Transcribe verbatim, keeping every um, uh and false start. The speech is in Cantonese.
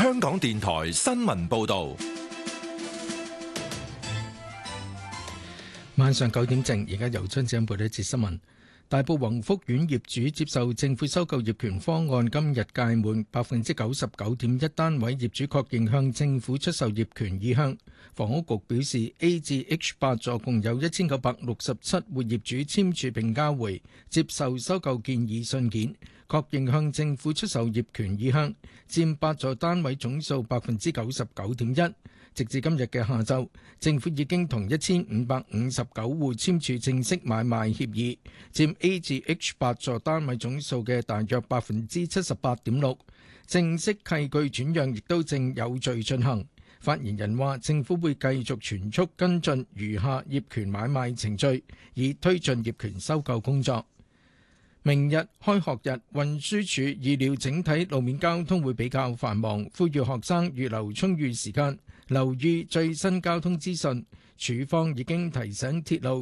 香港電台新聞報道。 晚上九點正，而家由張子欣報道一節新聞。大埔宏福苑業主接受政府收購業權方案，今日屆滿，百分之九十九點一單位業主確認向政府出售業權意向。房屋局表示 ，A 至 H 八座共有一千九百六十七戶業主簽署並交回接受收購建議信件，確認向政府出售業權意向，佔八座單位總數百分之九十九點一。直至今日嘅下晝，政府已經同一千五百五十九戶簽署正式買賣協議，佔 A 至 H 八座單位總數嘅大約百分之七十八點六。正式契據轉讓亦都正有序進行。發言人話，政府會繼續全速跟進餘下業權買賣程序，以推進業權收購工作。明日開學日，運輸署預料整體路面交通會比較繁忙，呼籲學生預留充裕時間留意最新交通資訊。署方已經提醒鐵路